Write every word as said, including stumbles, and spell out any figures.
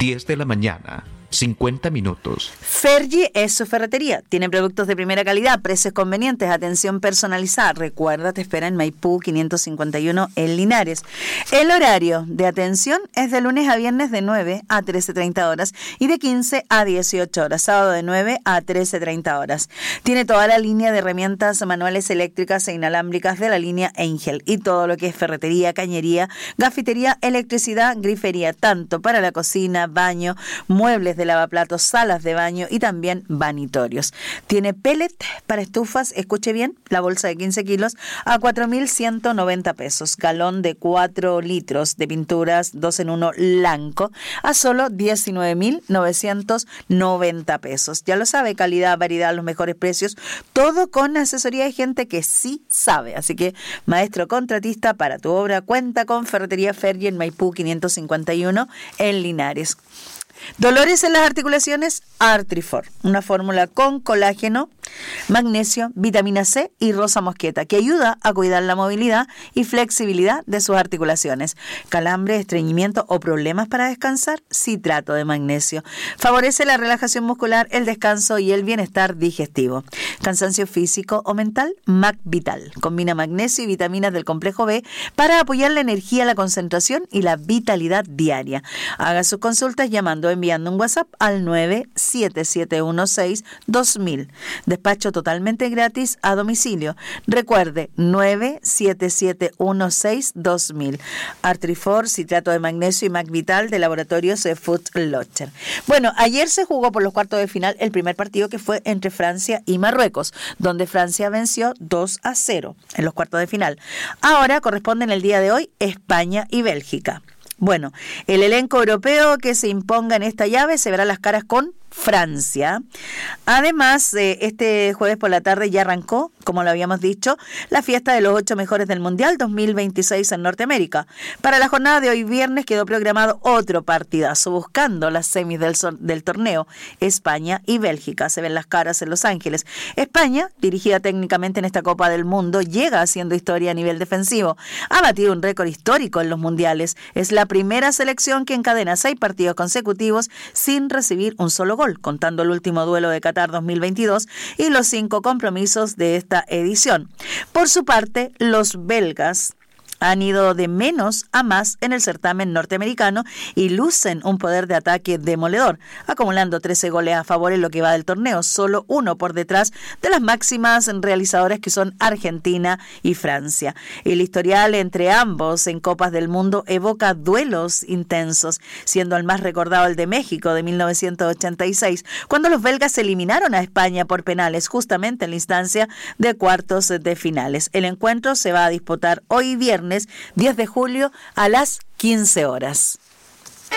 diez de la mañana, cincuenta minutos. Fergie es su ferretería. Tiene productos de primera calidad, precios convenientes, atención personalizada. Recuerda, te espera en Maipú quinientos cincuenta y uno en Linares. El horario de atención es de lunes a viernes de nueve a trece treinta horas y de quince a dieciocho horas. Sábado de nueve a trece treinta horas. Tiene toda la línea de herramientas manuales eléctricas e inalámbricas de la línea Angel y todo lo que es ferretería, cañería, gafitería, electricidad, grifería, tanto para la cocina, baño, muebles de lavaplatos, salas de baño y también vanitorios. Tiene pellet para estufas, escuche bien, la bolsa de quince kilos a cuatro mil ciento noventa pesos, galón de cuatro litros de pinturas dos en uno blanco a solo diecinueve mil novecientos noventa pesos. Ya lo sabe, calidad, variedad, los mejores precios, todo con asesoría de gente que sí sabe. Así que, maestro contratista, para tu obra cuenta con Ferretería Fergie en Maipú quinientos cincuenta y uno en Linares. Dolores en las articulaciones, Artrifor, una fórmula con colágeno, magnesio, vitamina C y rosa mosqueta que ayuda a cuidar la movilidad y flexibilidad de sus articulaciones. Calambre, estreñimiento o problemas para descansar, citrato de magnesio. Favorece la relajación muscular, el descanso y el bienestar digestivo. Cansancio físico o mental, Mac Vital. Combina magnesio y vitaminas del complejo B para apoyar la energía, la concentración y la vitalidad diaria. Haga sus consultas llamando o enviando un WhatsApp al nueve siete siete uno seis dos mil. Despacho totalmente gratis a domicilio. Recuerde, nueve siete siete uno seis dos mil. Artrifor, citrato de magnesio y Mac Vital de Laboratorios Food Locher. Bueno, ayer se jugó por los cuartos de final el primer partido que fue entre Francia y Marruecos, donde Francia venció dos a cero en los cuartos de final. Ahora corresponden el día de hoy España y Bélgica. Bueno, el elenco europeo que se imponga en esta llave se verá las caras con Francia. Además, eh, este jueves por la tarde ya arrancó, como lo habíamos dicho, la fiesta de los ocho mejores del Mundial dos mil veintiséis en Norteamérica. Para la jornada de hoy viernes quedó programado otro partidazo, buscando las semis del, del torneo, España y Bélgica. Se ven las caras en Los Ángeles. España, dirigida técnicamente en esta Copa del Mundo, llega haciendo historia a nivel defensivo. Ha batido un récord histórico en los mundiales. Es la primera selección que encadena seis partidos consecutivos sin recibir un solo gol, contando el último duelo de Qatar dos mil veintidós y los cinco compromisos de esta edición. Por su parte, los belgas han ido de menos a más en el certamen norteamericano y lucen un poder de ataque demoledor, acumulando trece goles a favor en lo que va del torneo, solo uno por detrás de las máximas realizadoras que son Argentina y Francia. El historial entre ambos en Copas del Mundo evoca duelos intensos, siendo el más recordado el de México de mil novecientos ochenta y seis, cuando los belgas eliminaron a España por penales justamente en la instancia de cuartos de finales. El encuentro se va a disputar hoy viernes diez de julio a las quince horas.